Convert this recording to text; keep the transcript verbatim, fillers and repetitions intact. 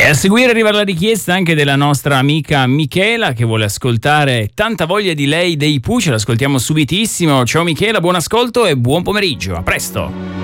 E a seguire arriva la richiesta anche della nostra amica Michela, che vuole ascoltare Tanta voglia di lei dei Pooh. Ce l'ascoltiamo subitissimo. Ciao Michela, buon ascolto e buon pomeriggio. A presto.